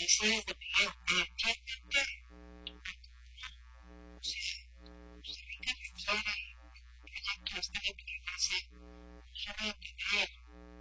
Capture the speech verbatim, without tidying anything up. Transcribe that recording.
ese video, eh, realmente, o sea, usted ve que refiere el proyecto este de mi clase, solo de tener